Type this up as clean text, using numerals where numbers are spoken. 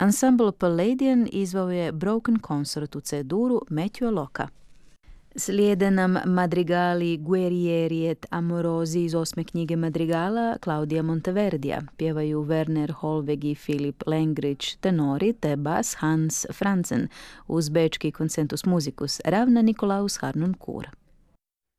Ensemble Palladian izvao je Broken Consort u C-duru Matthew Locka. Slijede nam madrigali Guerrieri et Amorosi iz 8. knjige madrigala Claudia Monteverdija. Pjevaju Werner Holweg i Filip Lengrić tenori te bas Hans Franzen uz bečki Concentus Musicus, ravna Nikolaus Harnoncourt.